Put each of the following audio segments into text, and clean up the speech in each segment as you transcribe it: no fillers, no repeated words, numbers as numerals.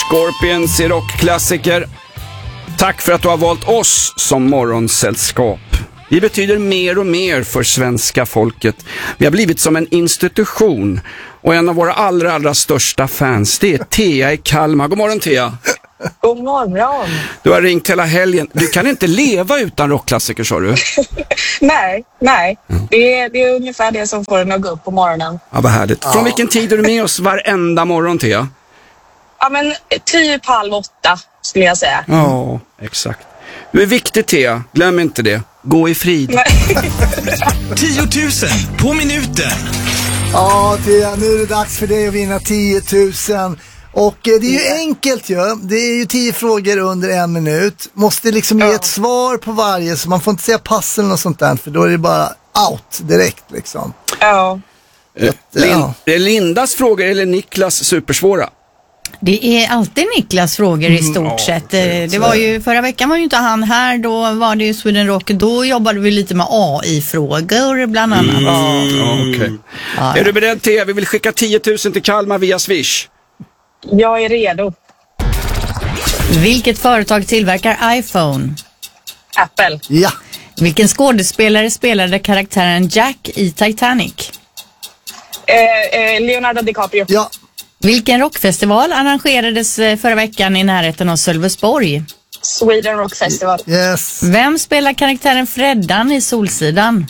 Scorpions i rockklassiker. Tack för att du har valt oss som morgonsällskap. Vi betyder mer och mer för svenska folket. Vi har blivit som en institution. Och en av våra allra största fans, det är Thea i Kalmar. God morgon, Thea. God morgon. Du har ringt hela helgen. Du kan inte leva utan rockklassiker, sa du? nej. Det är ungefär det som får en att gå upp på morgonen. Ja, vad härligt. Från vilken tid är du med oss varenda morgon, Thea? Ja, men typ 7:30 skulle jag säga. Ja, exakt. Du är viktig, Thea. Glöm inte det. Gå i frid. 10 000 på minuten. Ja, Thea, nu är det dags för dig att vinna 10 000. Och det är ju enkelt ju. Det är ju 10 frågor under 1 minut. Måste liksom ge ett svar på varje, så man får inte säga pass eller något sånt där, för då är det bara out direkt liksom. Ja. Det är Lindas frågor eller Niklas supersvåra? Det är alltid Niklas frågor i stort sett. Det var ju, förra veckan var ju inte han här, då var det ju Sweden Rock, då jobbade vi lite med AI-frågor bland annat. Okay. Är du beredd, Thea? Vi vill skicka 10 000 till Kalmar via Swish. Jag är redo. Vilket företag tillverkar iPhone? Apple. Ja. Vilken skådespelare spelade karaktären Jack i Titanic? Leonardo DiCaprio. Ja. Vilken rockfestival arrangerades förra veckan i närheten av Sölvesborg? Sweden Rock Festival. Yes. Vem spelar karaktären Freddan i Solsidan?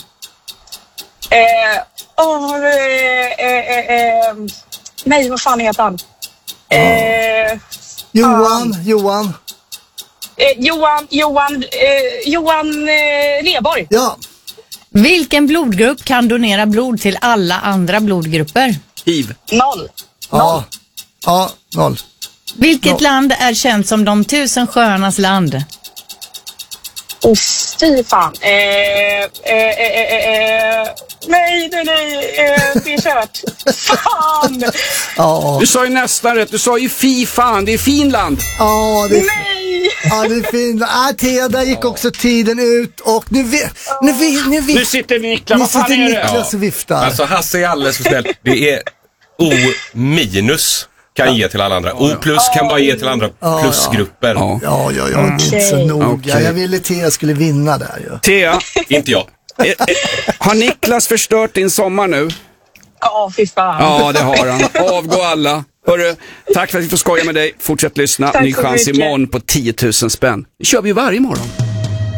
Nej, vad fan heter han? Johan Rheborg. Ja. Vilken blodgrupp kan donera blod till alla andra blodgrupper? Hiv. 0. Ja, 0. Vilket land är känt som de 1000 sjöarnas land? Fy fan. Nej, det är kört. Fan! Ja. Du sa ju nästan rätt. Du sa ju fy fan, det är Finland. Ja, det är... Nej! Ja, det är fint. Thea, där gick också tiden ut. Och nu sitter Niklas. Vad fan är det? Niklas och viftar. Alltså Hasse är alldeles för snäll. Det är O minus kan ge till alla andra. O plus kan bara ge till andra plusgrupper. Ja, det är inte så noga. Okay. Jag ville Thea skulle vinna där ju. Thea, inte jag. Har Niklas förstört din sommar nu? Ja, fy fan. Ja, det har han. Avgå alla. Hörru, tack för att vi får skoja med dig. Fortsätt lyssna. Tack Ny så chans mycket. imorgon på 10 000 spänn. Det kör vi ju varje morgon.